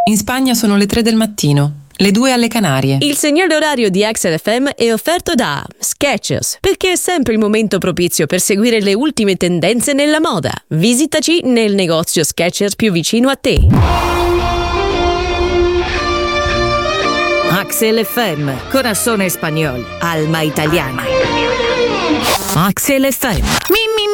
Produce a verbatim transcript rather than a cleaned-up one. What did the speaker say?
In Spagna sono le tre del mattino, le due alle Canarie. Il segnale orario di Axel F M è offerto da Skechers, perché è sempre il momento propizio per seguire le ultime tendenze nella moda. Visitaci nel negozio Skechers più vicino a te. Axel F M, corazón español, alma italiana. Axel F M. Mi, mi,